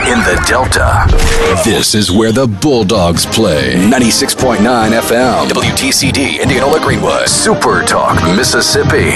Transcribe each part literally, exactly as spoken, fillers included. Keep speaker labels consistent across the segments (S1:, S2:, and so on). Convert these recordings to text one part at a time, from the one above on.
S1: in the Delta. This is where the Bulldogs play. ninety-six point nine F M, W T C D, Indianola Greenwood, Super Talk, Mississippi.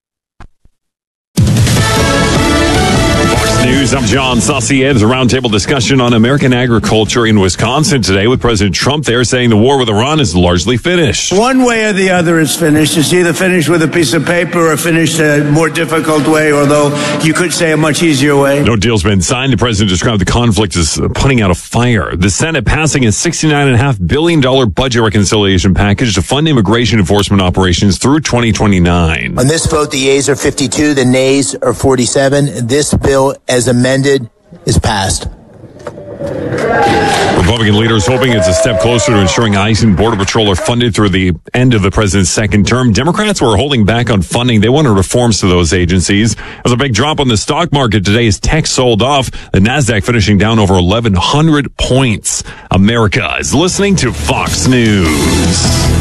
S2: News. I'm John Saucier. There's a roundtable discussion on American agriculture in Wisconsin today with President Trump there saying the war with Iran is largely finished.
S3: One way or the other it's finished. It's either finished with a piece of paper or finished a more difficult way, although you could say a much easier way.
S2: No deal's been signed. The president described the conflict as putting out a fire. The Senate passing a sixty-nine point five billion dollars budget reconciliation package to fund immigration enforcement operations through twenty twenty-nine.
S4: On this vote, the yeas are fifty-two, the nays are forty-seven. This bill, as amended, is passed.
S2: Republican leaders hoping it's a step closer to ensuring ICE and Border Patrol are funded through the end of the president's second term. Democrats were holding back on funding. They wanted reforms to those agencies. There's a big drop on the stock market today as tech sold off. The NASDAQ finishing down over eleven hundred points. America is listening to Fox News.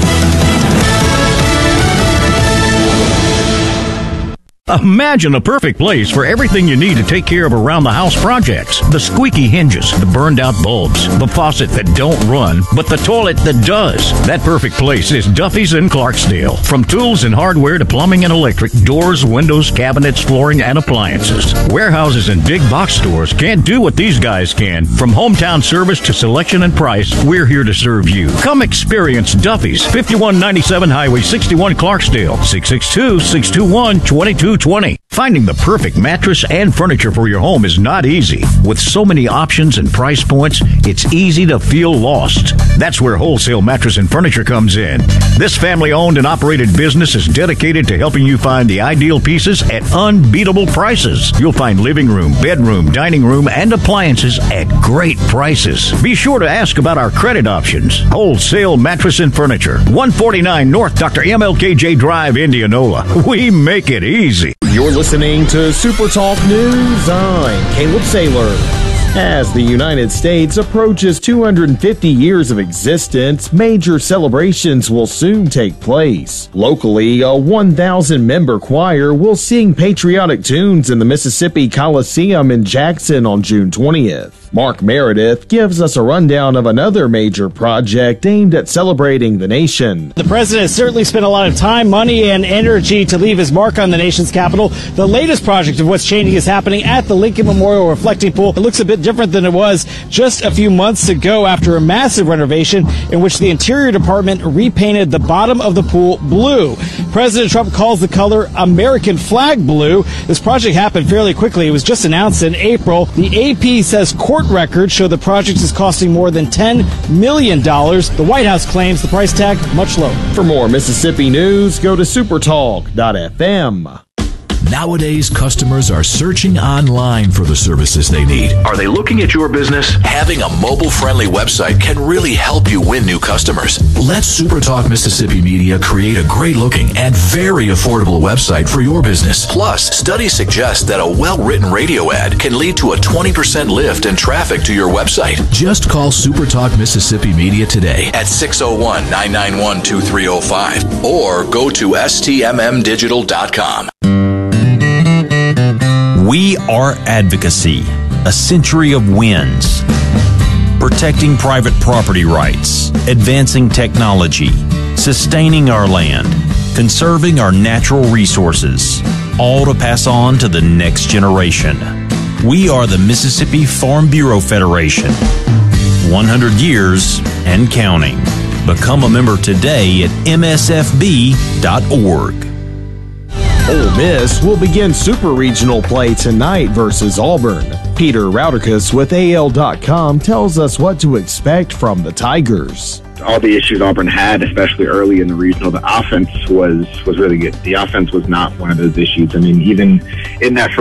S5: Imagine a perfect place for everything you need to take care of around-the-house projects. The squeaky hinges, the burned-out bulbs, the faucet that don't run, but the toilet that does. That perfect place is Duffy's in Clarksdale. From tools and hardware to plumbing and electric, doors, windows, cabinets, flooring, and appliances. Warehouses and big box stores can't do what these guys can. From hometown service to selection and price, we're here to serve you. Come experience Duffy's, fifty-one ninety-seven Highway sixty-one, Clarksdale, six six two, six two one, two two twenty. Finding the perfect mattress and furniture for your home is not easy. With so many options and price points, it's easy to feel lost. That's where Wholesale Mattress and Furniture comes in. This family-owned and operated business is dedicated to helping you find the ideal pieces at unbeatable prices. You'll find living room, bedroom, dining room, and appliances at great prices. Be sure to ask about our credit options. Wholesale Mattress and Furniture, one forty-nine North Doctor M L K J Drive, Indianola. We make it easy.
S6: You're listening to Super Talk News. I'm Caleb Saylor. As the United States approaches two hundred fifty years of existence, major celebrations will soon take place. Locally, a one thousand member choir will sing patriotic tunes in the Mississippi Coliseum in Jackson on June twentieth. Mark Meredith gives us a rundown of another major project aimed at celebrating the nation.
S7: The president has certainly spent a lot of time, money, and energy to leave his mark on the nation's capital. The latest project of what's changing is happening at the Lincoln Memorial Reflecting Pool. It looks a bit different than it was just a few months ago after a massive renovation in which the Interior Department repainted the bottom of the pool blue. President Trump calls the color American flag blue. This project happened fairly quickly. It was just announced in April. The A P says court records show the project is costing more than ten million dollars. The White House claims the price tag much lower.
S6: For more Mississippi news, go to supertalk dot f m.
S8: Nowadays, customers are searching online for the services they need.
S1: Are they looking at your business? Having a mobile-friendly website can really help you win new customers.
S8: Let SuperTalk Mississippi Media create a great-looking and very affordable website for your business.
S1: Plus, studies suggest that a well-written radio ad can lead to a twenty percent lift in traffic to your website.
S8: Just call SuperTalk Mississippi Media today
S1: at six oh one, nine nine one, two three oh five or go to S T M M digital dot com.
S9: We are advocacy, a century of wins. Protecting private property rights, advancing technology, sustaining our land, conserving our natural resources, all to pass on to the next generation. We are the Mississippi Farm Bureau Federation. one hundred years and counting. Become a member today at M S F B dot org.
S6: Ole Miss will begin Super Regional play tonight versus Auburn. Peter Rauderkus with A L dot com tells us what to expect from the Tigers.
S10: All the issues Auburn had, especially early in the regional, the offense was was really good. The offense was not one of those issues. I mean, even in that